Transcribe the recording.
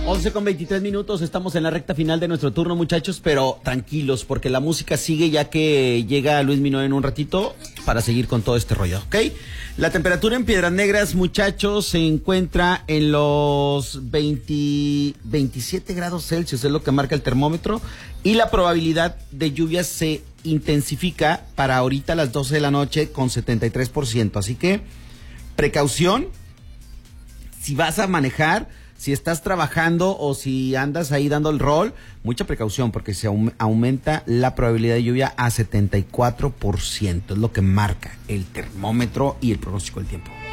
11:23, estamos en la recta final de nuestro turno, muchachos, pero tranquilos, porque la música sigue ya que llega Luis Minogue en un ratito para seguir con todo este rollo, ¿ok? La temperatura en Piedras Negras, muchachos, se encuentra en los 27 grados Celsius, es lo que marca el termómetro, y la probabilidad de lluvia se intensifica para ahorita a las 12 de la noche con 73%, así que precaución si vas a manejar, si estás trabajando o si andas ahí dando el rol, mucha precaución porque se aumenta la probabilidad de lluvia a 74%. Es lo que marca el termómetro y el pronóstico del tiempo.